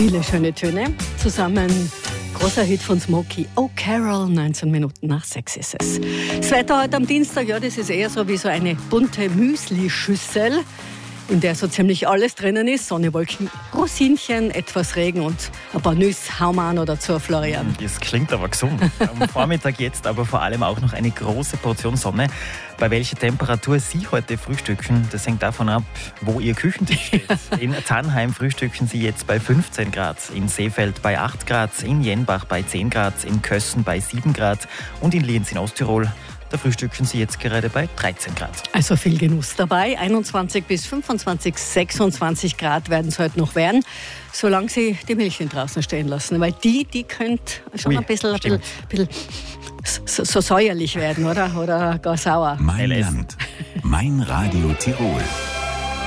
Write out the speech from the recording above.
Viele schöne Töne. Zusammen großer Hit von Smokey O'Carroll, 19 Minuten nach 6 ist es. Das Wetter heute am Dienstag, ja, das ist eher so wie so eine bunte Müsli-Schüssel, in der so ziemlich alles drinnen ist. Sonne, Wolken, Rosinchen, etwas Regen und ein paar Nüsse. Hau mal an oder zur Florian. Das klingt aber gesund. Am Vormittag jetzt aber vor allem auch noch eine große Portion Sonne. Bei welcher Temperatur Sie heute frühstücken, das hängt davon ab, wo Ihr Küchentisch steht. In Tannheim frühstücken Sie jetzt bei 15 Grad, in Seefeld bei 8 Grad, in Jenbach bei 10 Grad, in Kössen bei 7 Grad und in Lienz in Osttirol. Da frühstücken Sie jetzt gerade bei 13 Grad. Also viel Genuss dabei. 21 bis 25, 26 Grad werden es heute noch werden, solange Sie die Milch draußen stehen lassen. Weil die könnt schon ein bisschen so säuerlich werden, oder gar sauer. Mein Land, mein Radio Tirol.